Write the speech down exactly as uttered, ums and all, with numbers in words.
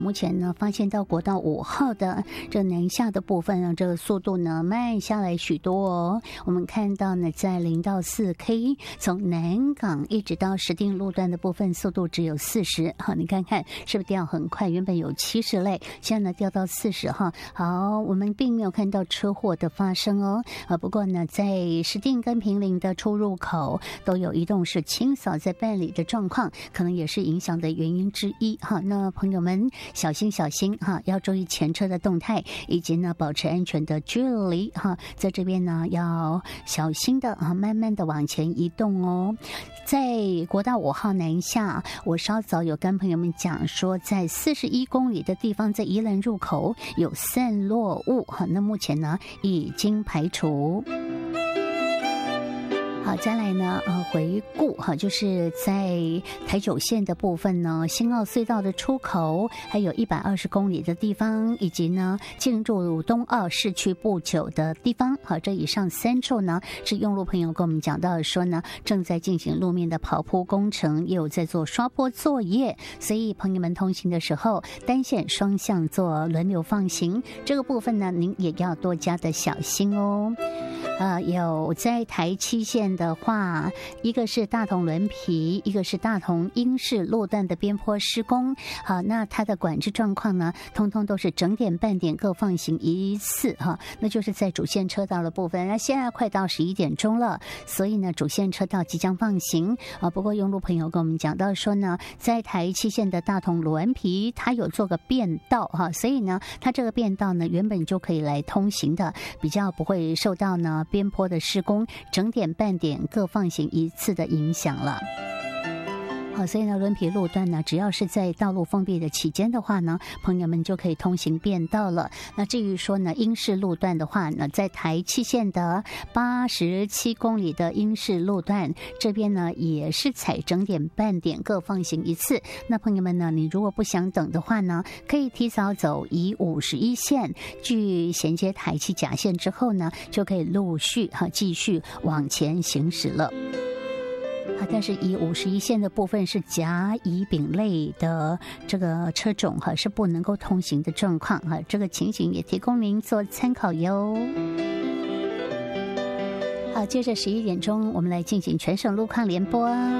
目前呢，发现到国道五号的这南下的部分呢，这个速度呢慢下来许多哦。我们看到呢，在零到四 K， 从南港一直到石碇路段的部分，速度只有四十。好，你看看是不是掉很快？原本有七十类，现在呢掉到四十哈。好，我们并没有看到车祸的发生哦。啊，不过呢，在石碇跟坪林的出入口都有移动式清扫在办理的状况，可能也是影响的原因之一哈。那朋友们，小心小心哈，要注意前车的动态，以及呢保持安全的距离哈。在这边呢要小心的啊，慢慢的往前移动哦。在国道五号南下，我稍早有跟朋友们讲说，在四十一公里的地方，在宜兰入口有散落物哈，那目前呢已经排除。好，再来呢，呃，回顾哈，就是在台九线的部分呢，新澳隧道的出口，还有一百二十公里的地方，以及呢进入东澳市区不久的地方，好，这以上三处呢，是用路朋友跟我们讲到说呢，正在进行路面的刨铺工程，也有在做刷坡作业，所以朋友们通行的时候，单线双向做轮流放行，这个部分呢，您也要多加的小心哦。呃，有在台七线的话，一个是大同轮皮，一个是大同英式路段的边坡施工。好，那它的管制状况呢，通通都是整点半点各放行一次哈，那就是在主线车道的部分。那现在快到十一点钟了，所以呢，主线车道即将放行啊。不过用路朋友跟我们讲到说呢，在台七线的大同轮皮，它有做个变道哈，所以呢，它这个变道呢，原本就可以来通行的，比较不会受到呢边坡的施工整点半点各放行一次的影响了。好，所以呢，轮皮路段呢，只要是在道路封闭的期间的话呢，朋友们就可以通行变道了。那至于说呢，英式路段的话呢，在台七线的八十七公里的英式路段这边呢，也是采整点半点各放行一次。那朋友们呢，你如果不想等的话呢，可以提早走以五十一线距衔接台七甲线之后呢，就可以陆续哈继续往前行驶了。但是以五十一线的部分是甲乙丙类的这个车种哈，是不能够通行的状况哈，这个情形也提供您做参考哟。好，接着十一点钟，我们来进行全省路况联播。